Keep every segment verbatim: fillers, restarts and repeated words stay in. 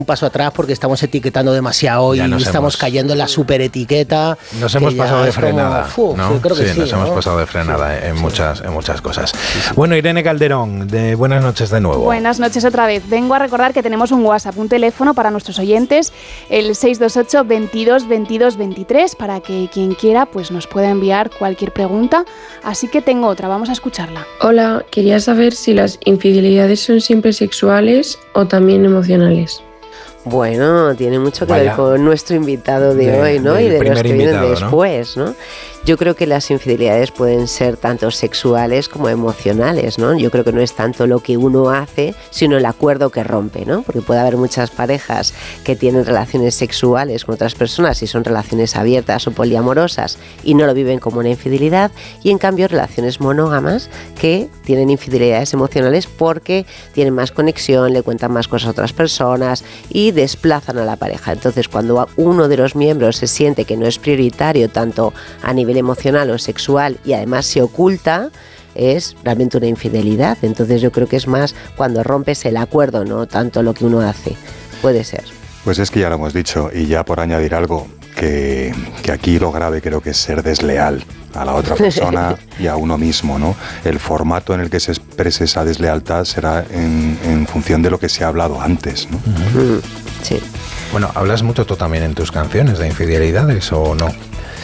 un paso atrás porque estamos etiquetando demasiado y estamos hemos, cayendo en la superetiqueta. Nos hemos pasado de frenada, como, uf, ¿no? Creo que sí, sí, nos ¿no? hemos pasado de frenada sí, en, sí. muchas, en muchas cosas. Sí, sí. Bueno, Irene Calderón, de buenas noches de nuevo. Buenas noches otra vez. Vengo a recordar que tenemos un WhatsApp, un teléfono para nuestros oyentes, el seis dos ocho, veintidós, veintidós, veintitrés, para que quien quiera pues nos pueda enviar cualquier pregunta. Así que tengo otra, vamos a escucharla. Hola, quería saber si las infidelidades son siempre sexuales o también emocionales. Bueno, tiene mucho que Vaya. ver con nuestro invitado de, de hoy, ¿no? Y de los que vienen después, ¿no? Yo creo que las infidelidades pueden ser tanto sexuales como emocionales, ¿no? Yo creo que no es tanto lo que uno hace, sino el acuerdo que rompe, ¿no? Porque puede haber muchas parejas que tienen relaciones sexuales con otras personas y son relaciones abiertas o poliamorosas y no lo viven como una infidelidad, y en cambio relaciones monógamas que tienen infidelidades emocionales porque tienen más conexión, le cuentan más cosas a otras personas y desplazan a la pareja. Entonces, cuando uno de los miembros se siente que no es prioritario tanto a nivel emocional o sexual y además se oculta, es realmente una infidelidad. Entonces yo creo que es más cuando rompes el acuerdo, no tanto lo que uno hace. Puede ser. Pues es que ya lo hemos dicho, y ya por añadir algo, que, que aquí lo grave creo que es ser desleal a la otra persona y a uno mismo, ¿no? El formato en el que se exprese esa deslealtad será en, en función de lo que se ha hablado antes, ¿no? Uh-huh. Sí. Bueno, ¿hablas mucho tú también en tus canciones de infidelidades o no?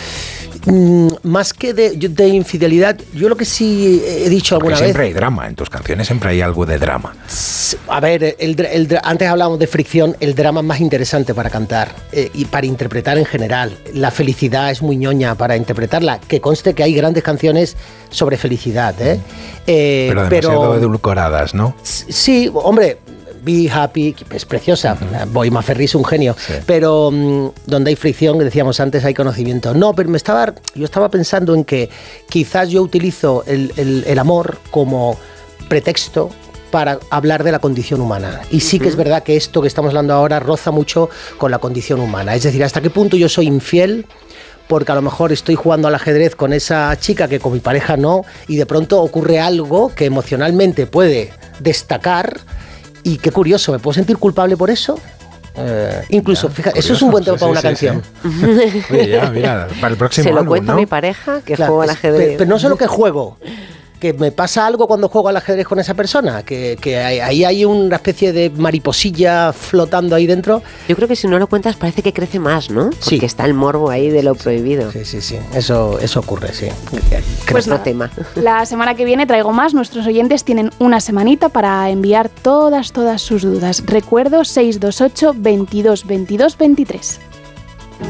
Mm, más que de, de infidelidad, yo lo que sí he dicho alguna Porque vez... siempre hay drama, en tus canciones siempre hay algo de drama. A ver, el, el, antes hablábamos de fricción, el drama es más interesante para cantar eh, y para interpretar en general. La felicidad es muy ñoña para interpretarla, que conste que hay grandes canciones sobre felicidad, ¿eh? Eh, pero demasiado pero, edulcoradas, ¿no? Sí, hombre... Be Happy, es preciosa, uh-huh. Boy Maferri es un genio, sí. Pero um, donde hay fricción, que decíamos antes, hay conocimiento. No, pero me estaba, yo estaba pensando en que quizás yo utilizo el, el, el amor como pretexto para hablar de la condición humana. Y sí uh-huh. que es verdad que esto que estamos hablando ahora roza mucho con la condición humana. Es decir, hasta qué punto yo soy infiel porque a lo mejor estoy jugando al ajedrez con esa chica que con mi pareja no, y de pronto ocurre algo que emocionalmente puede destacar. Y qué curioso, ¿me puedo sentir culpable por eso? Eh, Incluso, ya, fíjate, curioso, eso es un buen tema sí, para una sí, canción. Sí. Oye, ya, mira, para el próximo Se lo álbum, cuento ¿no? a mi pareja que claro, juega al ajedrez. Pero, pero no solo que juego, que me pasa algo cuando juego al ajedrez con esa persona, que, que ahí hay una especie de mariposilla flotando ahí dentro. Yo creo que si no lo cuentas parece que crece más, ¿no? Porque sí. está el morbo ahí de lo prohibido. Sí, sí, sí, eso, eso ocurre, sí. Pues no, tema. La semana que viene traigo más. Nuestros oyentes tienen una semanita para enviar todas, todas sus dudas. Recuerdo seis dos ocho, veintidós, veintidós, veintitrés.